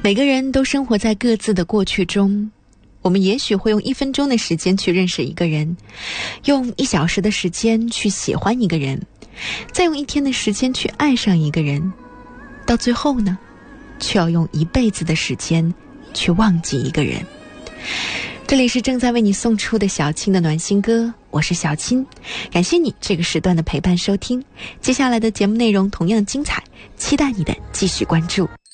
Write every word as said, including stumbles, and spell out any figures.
每个人都生活在各自的过去中，我们也许会用一分钟的时间去认识一个人，用一小时的时间去喜欢一个人，再用一天的时间去爱上一个人，到最后呢，却要用一辈子的时间去忘记一个人。这里是正在为你送出的小青的暖心歌，我是小青，感谢你这个时段的陪伴收听。接下来的节目内容同样精彩，期待你的继续关注。